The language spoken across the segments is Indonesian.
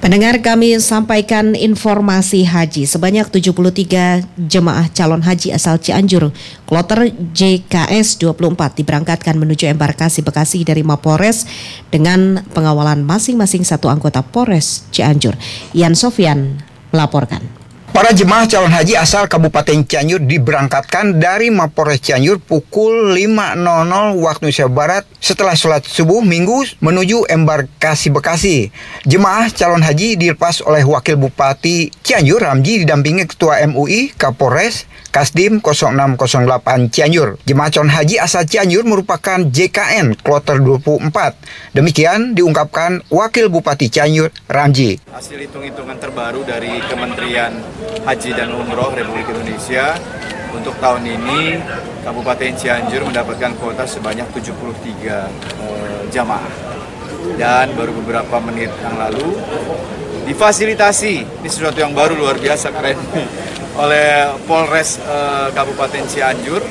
Pendengar, kami sampaikan informasi haji. Sebanyak 73 jemaah calon haji asal Cianjur, kloter JKS 24 diberangkatkan menuju embarkasi Bekasi dari Mapolres dengan pengawalan masing-masing satu anggota Polres Cianjur. Yan Sofyan melaporkan. Para jemaah calon haji asal Kabupaten Cianjur diberangkatkan dari Mapolres Cianjur pukul 5.00 waktu Indonesia Barat setelah sholat subuh Minggu menuju embarkasi Bekasi. Jemaah calon haji dilepas oleh Wakil Bupati Cianjur Ramji didampingi Ketua MUI, Kapolres, Kasdim 0608 Cianjur. Jemaah calon haji asal Cianjur merupakan JKN kloter 24. Demikian diungkapkan Wakil Bupati Cianjur Ramji. Hasil hitung-hitungan terbaru dari Kementerian Haji dan Umroh Republik Indonesia untuk tahun ini Kabupaten Cianjur mendapatkan kuota sebanyak 73 jamaah, dan baru beberapa menit yang lalu difasilitasi, ini sesuatu yang baru luar biasa keren oleh Polres Kabupaten Cianjur.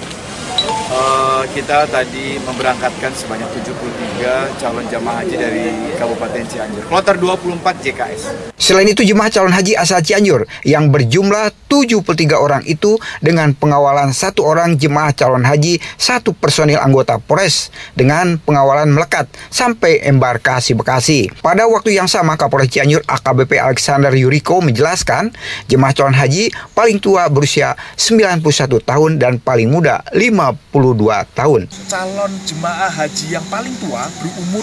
Kita tadi memberangkatkan sebanyak 73 calon jamaah haji dari Kabupaten Cianjur, kloter 24 JKS. Selain itu, jemaah calon haji asal Cianjur yang berjumlah 73 orang itu dengan pengawalan satu orang jemaah calon haji, satu personil anggota Polres dengan pengawalan melekat sampai embarkasi Bekasi. Pada waktu yang sama, Kapolres Cianjur AKBP Alexander Yuriko menjelaskan jemaah calon haji paling tua berusia 91 tahun dan paling muda 52 tahun. Calon jemaah haji yang paling tua berumur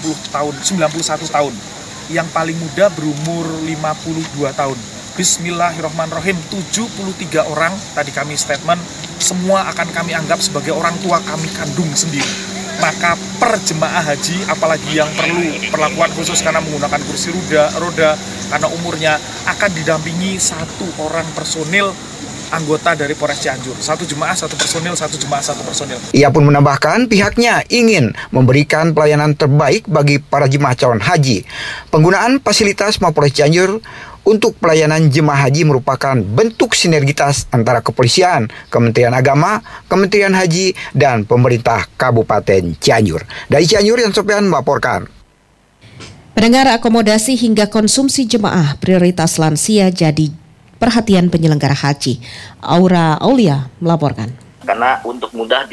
91 tahun. Yang paling muda berumur 52 tahun. Bismillahirrahmanirrahim, 73 orang tadi kami statement, semua akan kami anggap sebagai orang tua kami kandung sendiri. Maka per jemaah haji, apalagi yang perlu perlakuan khusus karena menggunakan kursi roda karena umurnya, akan didampingi satu orang personil anggota dari Polres Cianjur. Satu jemaah, satu personil, satu jemaah, satu personil. Ia pun menambahkan pihaknya ingin memberikan pelayanan terbaik bagi para jemaah calon haji. Penggunaan fasilitas Mapolres Cianjur untuk pelayanan jemaah haji merupakan bentuk sinergitas antara kepolisian, Kementerian Agama, Kementerian Haji, dan pemerintah Kabupaten Cianjur. Dari Cianjur, Yan Sofyan melaporkan. Pendengar, akomodasi hingga konsumsi jemaah prioritas lansia jadi perhatian penyelenggara haji. Aura Aulia melaporkan. Karena untuk mudah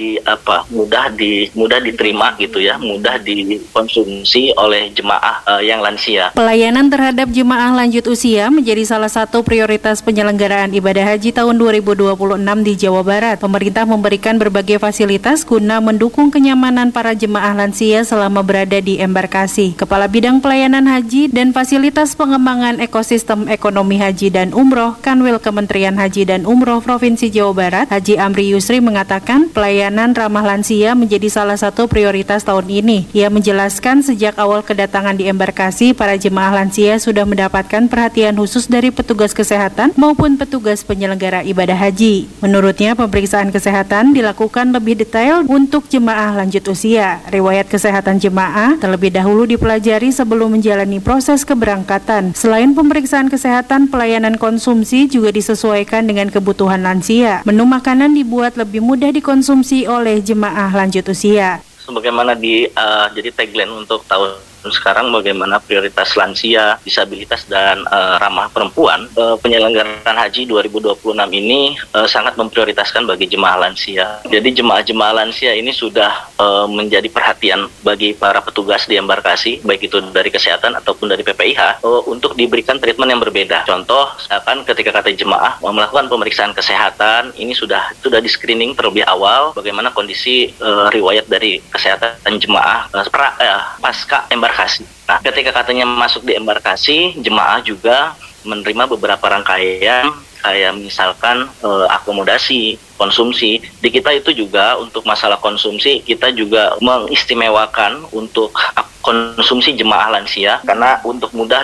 diterima gitu ya, mudah dikonsumsi oleh jemaah yang lansia. Pelayanan terhadap jemaah lanjut usia menjadi salah satu prioritas penyelenggaraan ibadah haji tahun 2026 di Jawa Barat. Pemerintah memberikan berbagai fasilitas guna mendukung kenyamanan para jemaah lansia selama berada di embarkasi. Kepala Bidang Pelayanan Haji dan Fasilitas Pengembangan Ekosistem Ekonomi Haji dan Umroh Kanwil Kementerian Haji dan Umroh Provinsi Jawa Barat, Haji Amri Yusri mengatakan pelayanan ramah lansia menjadi salah satu prioritas tahun ini. Ia menjelaskan sejak awal kedatangan di embarkasi, para jemaah lansia sudah mendapatkan perhatian khusus dari petugas kesehatan maupun petugas penyelenggara ibadah haji. Menurutnya, pemeriksaan kesehatan dilakukan lebih detail untuk jemaah lanjut usia. Riwayat kesehatan jemaah terlebih dahulu dipelajari sebelum menjalani proses keberangkatan. Selain pemeriksaan kesehatan, pelayanan konsumsi juga disesuaikan dengan kebutuhan lansia. Menu makanan dibuat lebih mudah dikonsumsi oleh jemaah lanjut usia. Sebagaimana jadi tagline untuk tahun sekarang, bagaimana prioritas lansia, disabilitas, dan ramah perempuan, penyelenggaraan haji 2026 ini sangat memprioritaskan bagi jemaah lansia. Jadi jemaah lansia ini sudah menjadi perhatian bagi para petugas di embarkasi, baik itu dari kesehatan ataupun dari PPIH, untuk diberikan treatment yang berbeda. Contoh, misalkan ketika kata jemaah melakukan pemeriksaan kesehatan, ini sudah di screening terlebih awal, bagaimana kondisi riwayat dari kesehatan jemaah pasca embarkasi. Nah, ketika katanya masuk di embarkasi, jemaah juga menerima beberapa rangkaian, kayak misalkan akomodasi, konsumsi. Di kita itu juga untuk masalah konsumsi, kita juga mengistimewakan untuk konsumsi jemaah lansia, karena untuk mudah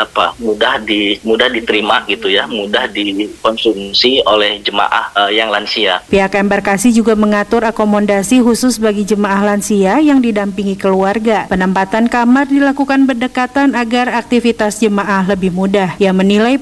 diterima gitu ya, mudah dikonsumsi oleh jemaah yang lansia. Pihak embarkasi juga mengatur akomodasi khusus bagi jemaah lansia yang didampingi keluarga. Penempatan kamar dilakukan berdekatan agar aktivitas jemaah lebih mudah. Ia menilai